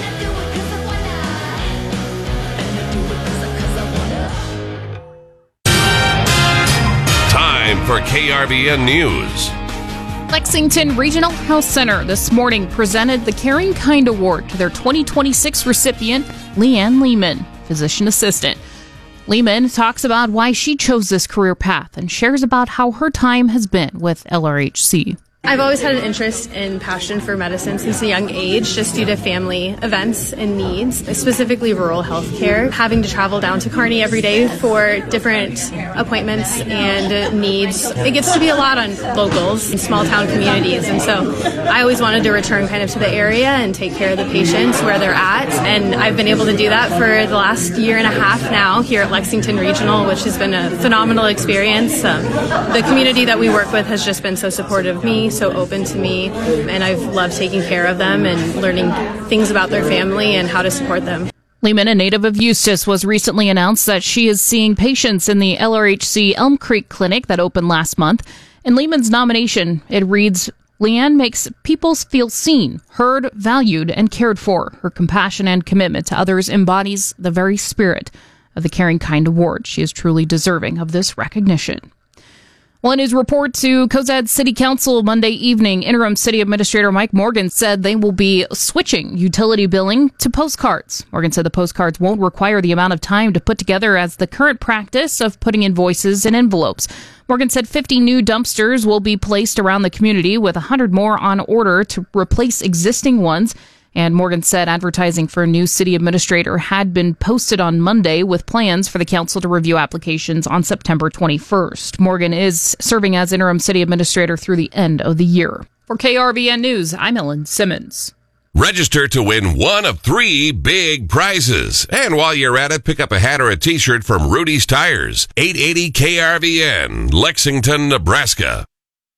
Time for KRVN News. Lexington Regional Health Center this morning presented the Caring Kind Award to their 2026 recipient, Leanne Lehman, physician assistant. Lehman talks about why she chose this career path and shares about how her time has been with LRHC. I've always had an interest and passion for medicine since a young age, just due to family events and needs, specifically rural health care. Having to travel down to Kearney every day for different appointments and needs, it gets to be a lot on locals and small town communities. And so I always wanted to return kind of to the area and take care of the patients where they're at. And I've been able to do that for the last year and a half now here at Lexington Regional, which has been a phenomenal experience. The community that we work with has just been so supportive of me, so open to me, and I've loved taking care of them and learning things about their family and how to support them. Lehman, a native of Eustis, was recently announced that she is seeing patients in the LRHC Elm Creek Clinic that opened last month. In Lehman's nomination, it reads, Leanne makes people feel seen, heard, valued, and cared for. Her compassion and commitment to others embodies the very spirit of the Caring Kind Award. She is truly deserving of this recognition. Well, in his report to Cozad City Council Monday evening, Interim City Administrator Mike Morgan said they will be switching utility billing to postcards. Morgan said the postcards won't require the amount of time to put together as the current practice of putting invoices in envelopes. Morgan said 50 new dumpsters will be placed around the community, with 100 more on order to replace existing ones. And Morgan said advertising for a new city administrator had been posted on Monday, with plans for the council to review applications on September 21st. Morgan is serving as interim city administrator through the end of the year. For KRVN News, I'm Ellen Simmons. Register to win one of 3 big prizes. And while you're at it, pick up a hat or a t-shirt from Rudy's Tires. 880 KRVN, Lexington, Nebraska.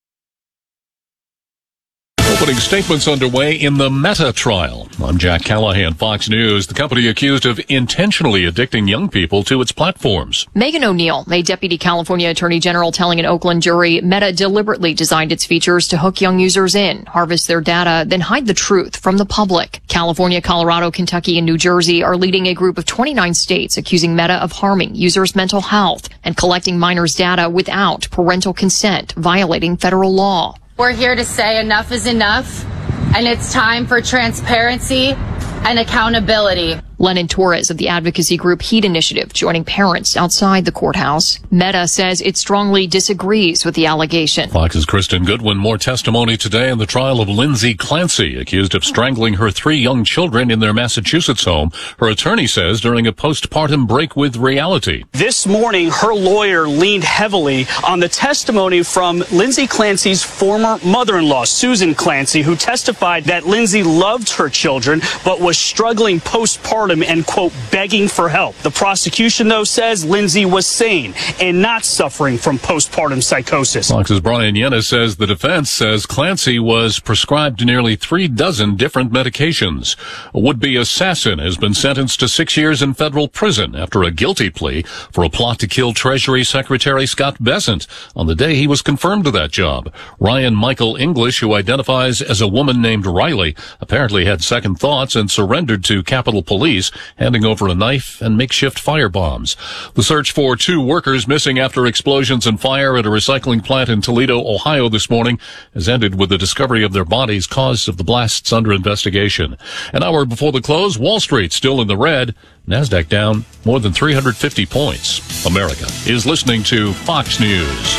Opening statements underway in the Meta trial. I'm Jack Callahan, Fox News. The company accused of intentionally addicting young people to its platforms. Megan O'Neill, a deputy California attorney general, telling an Oakland jury Meta deliberately designed its features to hook young users in, harvest their data, then hide the truth from the public. California, Colorado, Kentucky, and New Jersey are leading a group of 29 states accusing Meta of harming users' mental health and collecting minors' data without parental consent, violating federal law. We're here to say enough is enough, and it's time for transparency and accountability. Lennon Torres of the advocacy group Heat Initiative joining parents outside the courthouse. Meta says it strongly disagrees with the allegation. Fox's Kristen Goodwin, more testimony today in the trial of Lindsay Clancy, accused of strangling her 3 young children in their Massachusetts home. Her attorney says during a postpartum break with reality. This morning, her lawyer leaned heavily on the testimony from Lindsay Clancy's former mother-in-law, Susan Clancy, who testified that Lindsay loved her children but was struggling postpartum and, quote, begging for help. The prosecution, though, says Lindsay was sane and not suffering from postpartum psychosis. Fox's Brian Yenna says the defense says Clancy was prescribed nearly 36 different medications. A would-be assassin has been sentenced to 6 years in federal prison after a guilty plea for a plot to kill Treasury Secretary Scott Bessent on the day he was confirmed to that job. Ryan Michael English, who identifies as a woman named Riley, apparently had second thoughts and surrendered to Capitol Police police, handing over a knife and makeshift fire bombs. The search for 2 workers missing after explosions and fire at a recycling plant in Toledo, Ohio this morning has ended with the discovery of their bodies. Cause of the blasts under investigation. An hour before the close, Wall Street still in the red. NASDAQ down more than 350 points. America is listening to Fox News.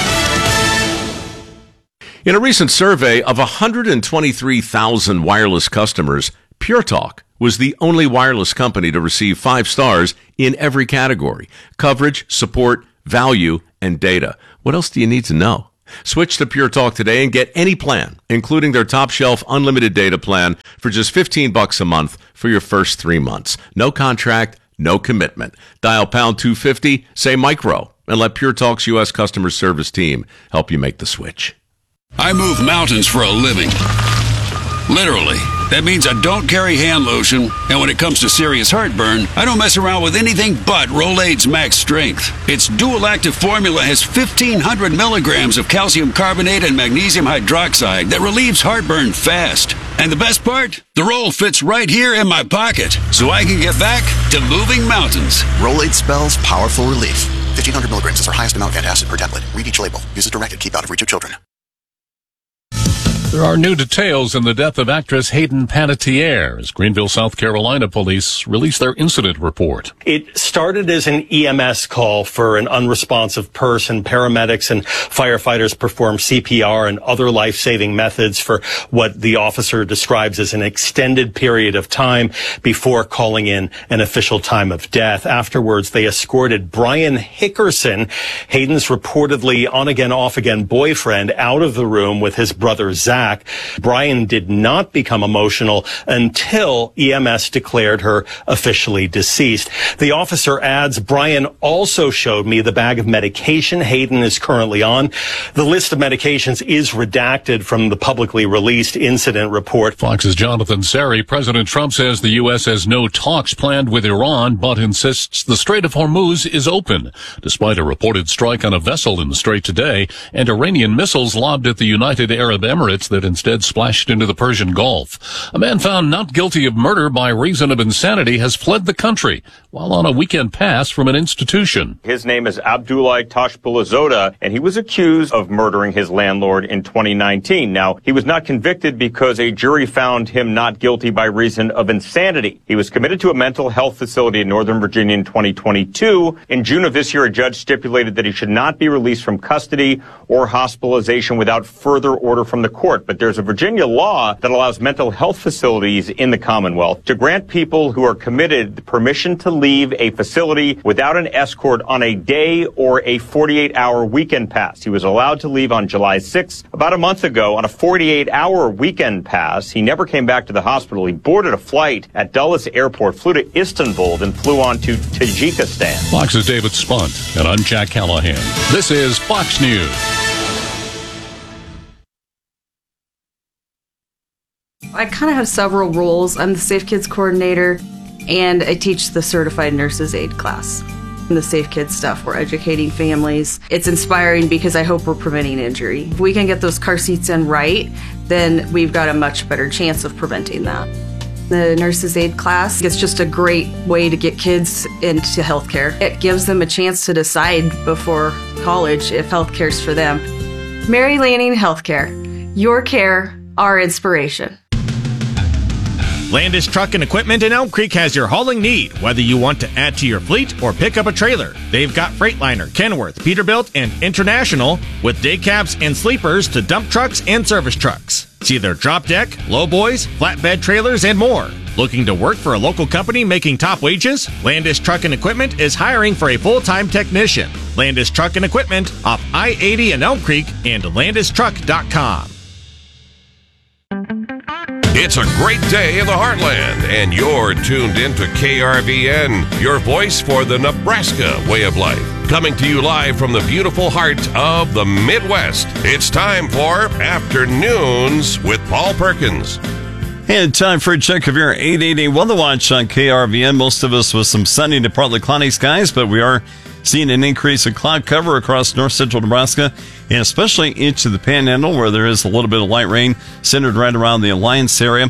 In a recent survey of 123,000 wireless customers, Pure Talk was the only wireless company to receive 5 stars in every category: coverage, support, value, and data. What else do you need to know? Switch to Pure Talk today and get any plan, including their top shelf unlimited data plan, for just $15 a month for your first 3 months. No contract, no commitment. Dial pound 250, say micro, and let Pure Talk's U.S. customer service team help you make the switch. I move mountains for a living. Literally. That means I don't carry hand lotion, and when it comes to serious heartburn, I don't mess around with anything but Rolaids Max Strength. Its dual-active formula has 1,500 milligrams of calcium carbonate and magnesium hydroxide that relieves heartburn fast. And the best part? The roll fits right here in my pocket, so I can get back to moving mountains. Rolaids spells powerful relief. 1,500 milligrams is our highest amount of antacid per tablet. Read each label. Use as directed. Keep out of reach of children. There are new details in the death of actress Hayden Panettiere as Greenville, South Carolina police release their incident report. It started as an EMS call for an unresponsive person. Paramedics and firefighters performed CPR and other life-saving methods for what the officer describes as an extended period of time before calling in an official time of death. Afterwards, they escorted Brian Hickerson, Hayden's reportedly on-again, off-again boyfriend, out of the room with his brother Zach. Brian did not become emotional until EMS declared her officially deceased. The officer adds, Brian also showed me the bag of medication Hayden is currently on. The list of medications is redacted from the publicly released incident report. Fox's Jonathan Sari. President Trump says the U.S. has no talks planned with Iran, but insists the Strait of Hormuz is open, despite a reported strike on a vessel in the strait today and Iranian missiles lobbed at the United Arab Emirates that instead splashed into the Persian Gulf. A man found not guilty of murder by reason of insanity has fled the country while on a weekend pass from an institution. His name is Abdullah Tashbulazoda, and he was accused of murdering his landlord in 2019. Now, he was not convicted because a jury found him not guilty by reason of insanity. He was committed to a mental health facility in Northern Virginia in 2022. In June of this year, a judge stipulated that he should not be released from custody or hospitalization without further order from the court. But there's a Virginia law that allows mental health facilities in the Commonwealth to grant people who are committed permission to leave a facility without an escort on a day or a 48-hour weekend pass. He was allowed to leave on July 6th, about a month ago, on a 48-hour weekend pass. He never came back to the hospital. He boarded a flight at Dulles Airport, flew to Istanbul, then flew on to Tajikistan. Fox's David Spunt, and I'm Jack Callahan. This is Fox News. I kind of have several roles. I'm the Safe Kids coordinator, and I teach the Certified Nurses Aid class. In the Safe Kids stuff, we're educating families. It's inspiring because I hope we're preventing injury. If we can get those car seats in right, then we've got a much better chance of preventing that. The Nurses Aid class is just a great way to get kids into healthcare. It gives them a chance to decide before college if healthcare's for them. Mary Lanning Healthcare. Your care, our inspiration. Landis Truck and Equipment in Elm Creek has your hauling need, whether you want to add to your fleet or pick up a trailer. They've got Freightliner, Kenworth, Peterbilt, and International, with day cabs and sleepers to dump trucks and service trucks. See their drop deck, lowboys, flatbed trailers, and more. Looking to work for a local company making top wages? Landis Truck and Equipment is hiring for a full-time technician. Landis Truck and Equipment off I-80 in Elm Creek and landistruck.com. It's a great day in the heartland, and you're tuned into KRVN, your voice for the Nebraska way of life. Coming to you live from the beautiful heart of the Midwest. It's time for Afternoons with Paul Perkins. And time for a check of your 880 Weather Watch on KRVN. Most of us with some sunny to partly cloudy skies, but we are seeing an increase in cloud cover across north central Nebraska, and especially into the Panhandle, where there is a little bit of light rain centered right around the Alliance area.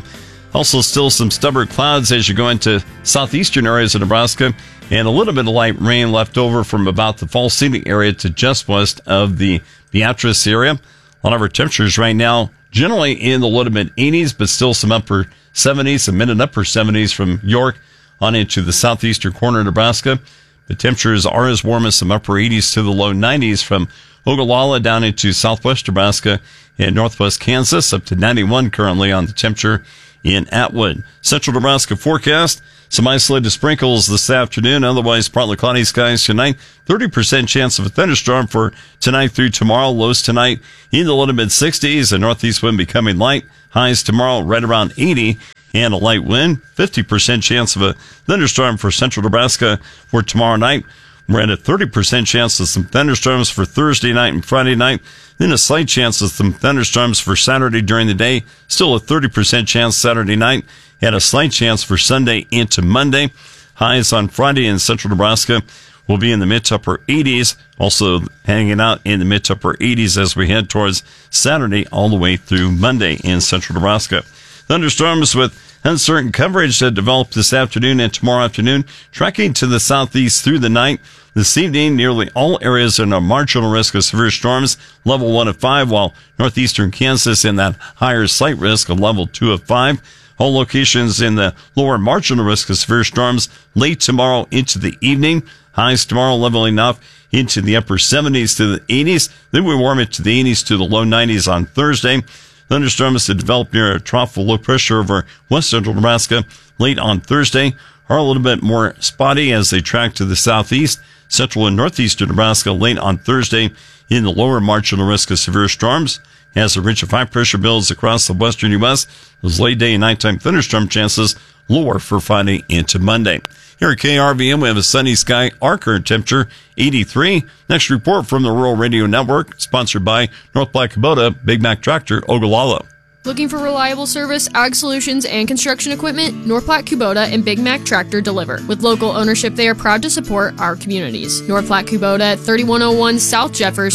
Also, still some stubborn clouds as you go into southeastern areas of Nebraska, and a little bit of light rain left over from about the Falls City area to just west of the Beatrice area. A lot of our temperatures right now generally in the low to mid 80s, but still some upper 70s, some mid and upper 70s from York on into the southeastern corner of Nebraska. The temperatures are as warm as some upper 80s to the low 90s from Ogallala down into southwest Nebraska and northwest Kansas, up to 91 currently on the temperature in Atwood. Central Nebraska forecast, some isolated sprinkles this afternoon, otherwise partly cloudy skies tonight. 30% chance of a thunderstorm for tonight through tomorrow. Lows tonight in the low to mid 60s, a northeast wind becoming light. Highs tomorrow right around 80 and a light wind. 50% chance of a thunderstorm for central Nebraska for tomorrow night. We're at a 30% chance of some thunderstorms for Thursday night and Friday night. Then a slight chance of some thunderstorms for Saturday during the day. Still a 30% chance Saturday night. And a slight chance for Sunday into Monday. Highs on Friday in central Nebraska will be in the mid to upper 80s. Also hanging out in the mid to upper 80s as we head towards Saturday all the way through Monday in central Nebraska. Thunderstorms with uncertain coverage that developed this afternoon and tomorrow afternoon, tracking to the southeast through the night. This evening, nearly all areas are in a marginal risk of severe storms, level 1 of 5, while northeastern Kansas in that higher slight risk of level 2 of 5. All locations in the lower marginal risk of severe storms late tomorrow into the evening. Highs tomorrow leveling off into the upper 70s to the 80s. Then we warm it to the 80s to the low 90s on Thursday. Thunderstorms that develop near a trough of low pressure over west central Nebraska late on Thursday are a little bit more spotty as they track to the southeast. Central and northeastern Nebraska late on Thursday in the lower marginal risk of severe storms. As a ridge of high pressure builds across the western U.S., those late day and nighttime thunderstorm chances lower for Friday into Monday. Here at KRVM, we have a sunny sky. Our current temperature, 83. Next report from the Rural Radio Network, sponsored by North Platte Kubota, Big Mac Tractor, Ogallala. Looking for reliable service, ag solutions, and construction equipment? North Platte Kubota and Big Mac Tractor deliver. With local ownership, they are proud to support our communities. North Platte Kubota at 3101 South Jeffers,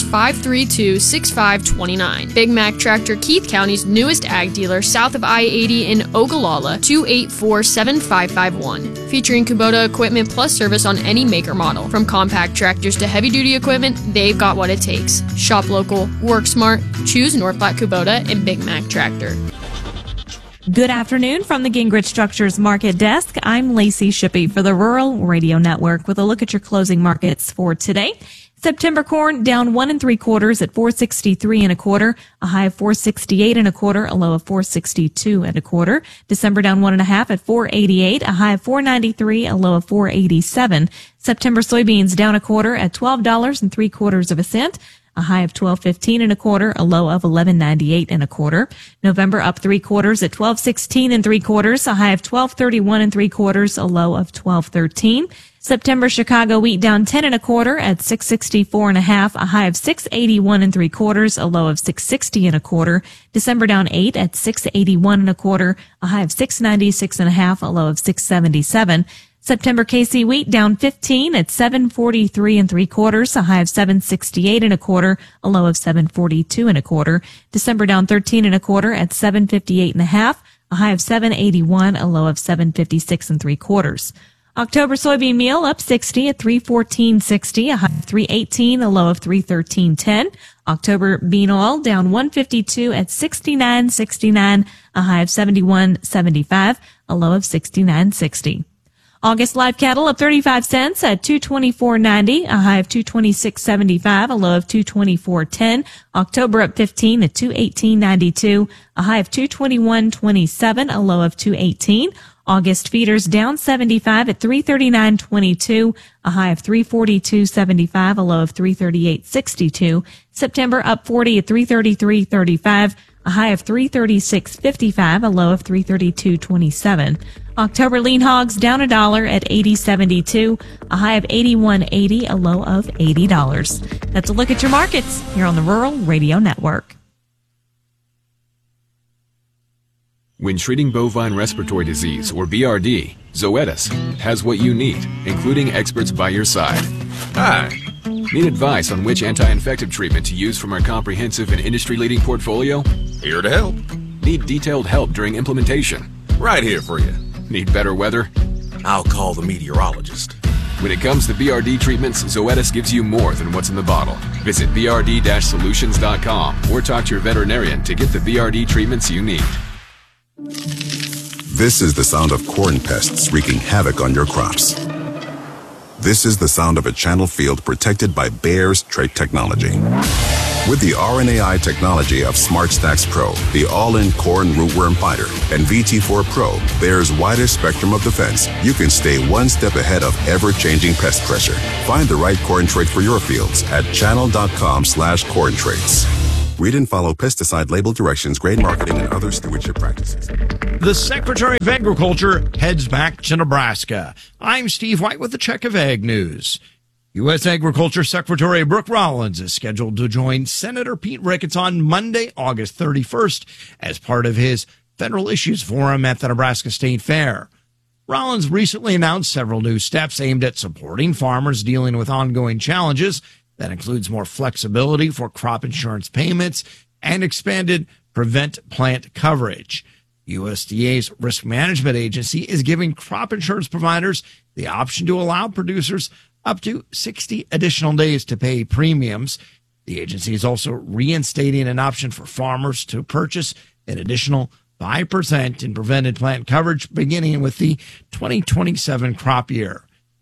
532-6529. Big Mac Tractor, Keith County's newest ag dealer, south of I-80 in Ogallala, 284-7551. Featuring Kubota equipment plus service on any make or model. From compact tractors to heavy-duty equipment, they've got what it takes. Shop local, work smart, choose North Platte Kubota and Big Mac Tractor. Good afternoon from the Gingrich Structures Market Desk. I'm Lacey Shippey for the Rural Radio Network with a look at your closing markets for today. September corn down 1 3/4 at 463 1/4, a high of 468 1/4, a low of 462 1/4. December down 1 1/2 at 488, a high of 493, a low of 487. September soybeans down 1/4 at $12 3/4 of a cent. A high of $12.15 1/4, a low of $11.98 1/4. November up 3/4 at $12.16 3/4, a high of $12.31 3/4, a low of $12.13. September Chicago wheat down 10 1/4 at $6.64 1/2, a high of $6.81 3/4, a low of $6.60 1/4. December down 8 at $6.81 1/4, a high of $6.96 1/2, a low of $6.77. September KC wheat down 15 at $7.43 3/4, a high of $7.68 1/4, a low of $7.42 1/4. December down 13 1/4 at $7.58 1/2, a high of $7.81, a low of $7.56 3/4. October soybean meal up 60 at $3.14.60, a high of $3.18, a low of $3.13.10. October bean oil down 152 at $69.69, a high of $71.75, a low of $69.60. August live cattle up 35 cents at $224.90, a high of $226.75, a low of $224.10. October up 15 at $218.92, a high of $221.27, a low of $218. August feeders down 75 at $339.22, a high of $342.75, a low of $338.62. September up 40 at $333.35, a high of $336.55, a low of $332.27. October lean hogs down $1 at $80.72, a high of $81.80, a low of $80. That's a look at your markets here on the Rural Radio Network. When treating bovine respiratory disease, or BRD, Zoetis has what you need, including experts by your side. Hi. Need advice on which anti-infective treatment to use from our comprehensive and industry-leading portfolio? Here to help. Need detailed help during implementation? Right here for you. Need better weather? I'll call the meteorologist. When it comes to BRD treatments, Zoetis gives you more than what's in the bottle. Visit BRD-solutions.com or talk to your veterinarian to get the BRD treatments you need. This is the sound of corn pests wreaking havoc on your crops. This is the sound of a channel field protected by Bayer's trait technology. With the RNAi technology of SmartStax Pro, the all-in corn rootworm fighter, and VT4 Pro, Bayer's widest spectrum of defense, you can stay one step ahead of ever-changing pest pressure. Find the right corn trait for your fields at channel.com/corn traits. Read and follow pesticide label directions, grain marketing, and other stewardship practices. The Secretary of Agriculture heads back to Nebraska. I'm Steve White with the Check of Ag News. U.S. Agriculture Secretary Brooke Rollins is scheduled to join Senator Pete Ricketts on Monday, August 31st, as part of his Federal Issues Forum at the Nebraska State Fair. Rollins recently announced several new steps aimed at supporting farmers dealing with ongoing challenges. That includes more flexibility for crop insurance payments and expanded prevent plant coverage. USDA's Risk Management Agency is giving crop insurance providers the option to allow producers up to 60 additional days to pay premiums. The agency is also reinstating an option for farmers to purchase an additional 5% in prevented plant coverage beginning with the 2027 crop year.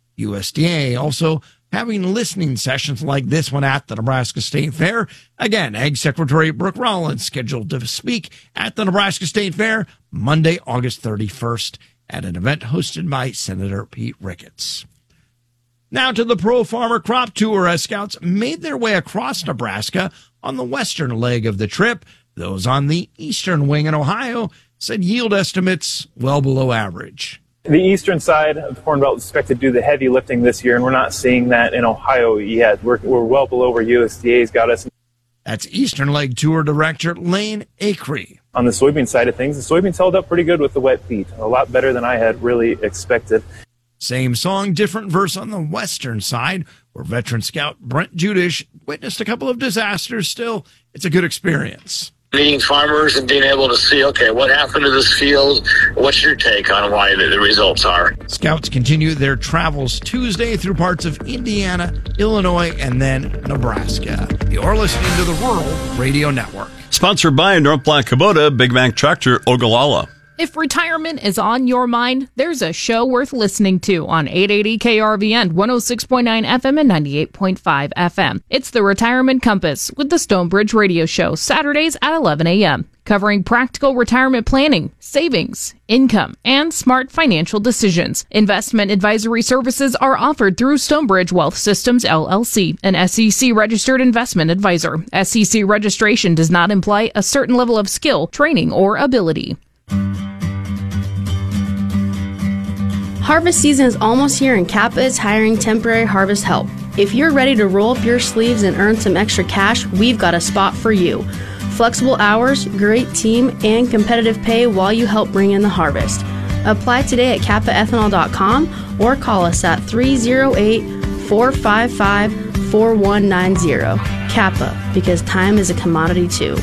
USDA also having listening sessions like this one at the Nebraska State Fair. Again, Ag Secretary Brooke Rollins scheduled to speak at the Nebraska State Fair Monday, August 31st at an event hosted by Senator Pete Ricketts. Now to the Pro Farmer Crop Tour as scouts made their way across Nebraska on the western leg of the trip. Those on the eastern wing in Ohio said yield estimates well below average. The eastern side of the Corn Belt is expected to do the heavy lifting this year, and we're not seeing that in Ohio yet. We're well below where USDA's got us. That's Eastern Leg Tour Director Lane Acree. On the soybean side of things, the soybeans held up pretty good with the wet feet, a lot better than I had really expected. Same song, different verse on the western side, where veteran scout Brent Judish witnessed a couple of disasters. Still, it's a good experience. Meeting farmers and being able to see, okay, what happened to this field? What's your take on why the results are? Scouts continue their travels Tuesday through parts of Indiana, Illinois, and then Nebraska. You're listening to the Rural Radio Network. Sponsored by North Platte Kubota, Big Mac Tractor, Ogallala. If retirement is on your mind, there's a show worth listening to on 880 KRVN, 106.9 FM and 98.5 FM. It's the Retirement Compass with the Stonebridge Radio Show, Saturdays at 11 a.m., covering practical retirement planning, savings, income, and smart financial decisions. Investment advisory services are offered through Stonebridge Wealth Systems, LLC, an SEC-registered investment advisor. SEC registration does not imply a certain level of skill, training, or ability. Harvest season is almost here and Kappa is hiring temporary harvest help. If you're ready to roll up your sleeves and earn some extra cash, we've got a spot for you. Flexible hours, great team, and competitive pay while you help bring in the harvest. Apply today at kappaethanol.com or call us at 308-455-4190. Kappa, because time is a commodity too.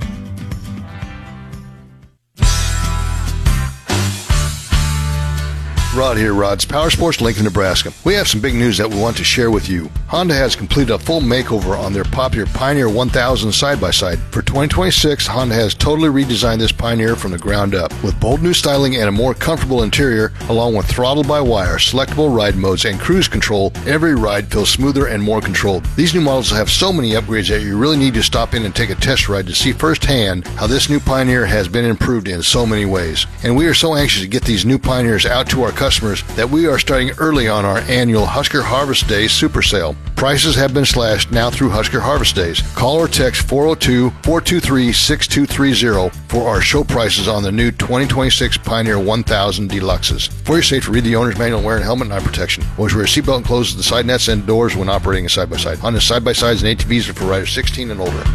Rod here, Rod's Power Sports, Lincoln, Nebraska. We have some big news that we want to share with you. Honda has completed a full makeover on their popular Pioneer 1000 side-by-side. For 2026, Honda has totally redesigned this Pioneer from the ground up. With bold new styling and a more comfortable interior, along with throttle-by-wire, selectable ride modes, and cruise control, every ride feels smoother and more controlled. These new models have so many upgrades that you really need to stop in and take a test ride to see firsthand how this new Pioneer has been improved in so many ways. And we are so anxious to get these new Pioneers out to our customers that we are starting early on our annual Husker Harvest Days Super Sale. Prices have been slashed now through Husker Harvest Days. Call or text 402-423-6230 for our show prices on the new 2026 Pioneer 1000 Deluxes. For your safety, read the owner's manual, wear a helmet and eye protection. Always wear a seatbelt and close the side nets and doors when operating a side-by-side. Honda side-by-sides and ATVs are for riders 16 and older.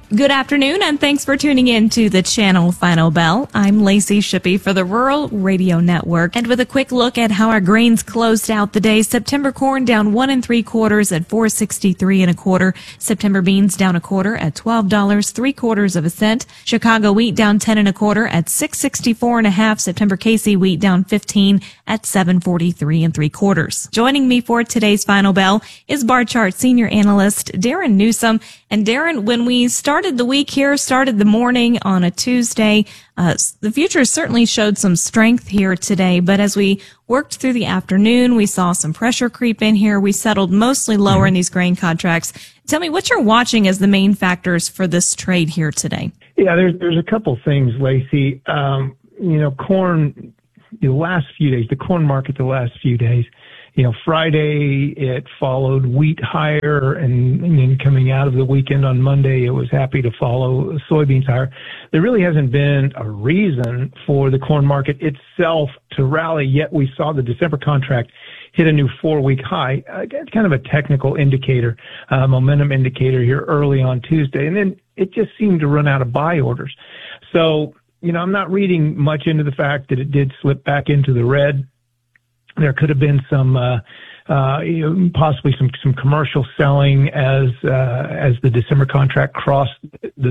Good afternoon, and thanks for tuning in to the Channel Final Bell. I'm Lacey Shippey for the Rural Radio Network. And with a quick look at how our grains closed out the day, September corn down 1 3/4 at $4.63 1/4. September beans down 1/4 at $12 3/4 cent. Chicago wheat down 10 1/4 at $6.64 1/2. September KC wheat down 15 at $7.43 3/4. Joining me for today's Final Bell is Bar Chart Senior Analyst Darren Newsom. And Darren, when we started the week here, started the morning on a Tuesday, the futures certainly showed some strength here today. But as we worked through the afternoon, we saw some pressure creep in here. We settled mostly lower in these grain contracts. Tell me what you're watching as the main factors for this trade here today. Yeah, there's a couple things, Lacey. Corn, the last few days, the corn market the last few days, Friday it followed wheat higher, and then coming out of the weekend on Monday, it was happy to follow soybeans higher. There really hasn't been a reason for the corn market itself to rally, yet we saw the December contract hit a new 4-week high. It's kind of a technical indicator, momentum indicator here early on Tuesday, and then it just seemed to run out of buy orders. So, I'm not reading much into the fact that it did slip back into the red. There could have been some, possibly some commercial selling as the December contract crossed the